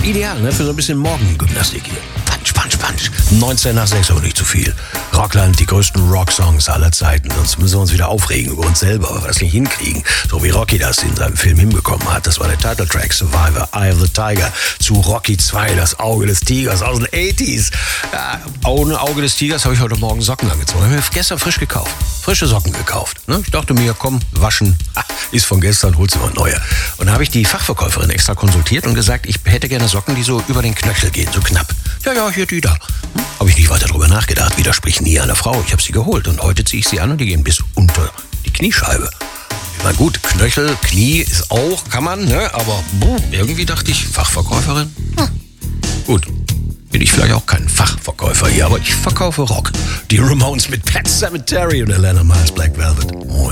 Ideal, ne? Für so ein bisschen Morgengymnastik hier. Punch. 19 nach 6, aber nicht zu viel. Rockland, die größten Rocksongs aller Zeiten. Sonst müssen wir uns wieder aufregen über uns selber, weil wir das nicht hinkriegen. So wie Rocky das in seinem Film hinbekommen hat. Das war der Titeltrack Survivor, Eye of the Tiger. Zu Rocky 2, das Auge des Tigers aus den 80s. Ja, ohne Auge des Tigers habe ich heute Morgen Socken angezogen. Habe mir gestern frisch gekauft. Frische Socken gekauft. Ne? Ich dachte mir, komm, waschen. Ist von gestern, holst du mal neue. Und da habe ich die Fachverkäuferin extra konsultiert und gesagt, ich hätte gerne Socken, die so über den Knöchel gehen, so knapp. Ja, hier die da. Habe ich nicht weiter drüber nachgedacht. Widerspricht nie einer Frau. Ich habe sie geholt und heute ziehe ich sie an und die gehen bis unter die Kniescheibe. Ich meine, gut, Knöchel, Knie ist auch, kann man, ne? Aber irgendwie dachte ich, Fachverkäuferin? Gut, bin ich vielleicht auch kein Fachverkäufer hier, aber ich verkaufe Rock. Die Ramones mit Pet Sematary und Atlanta Miles Black Velvet. Moin.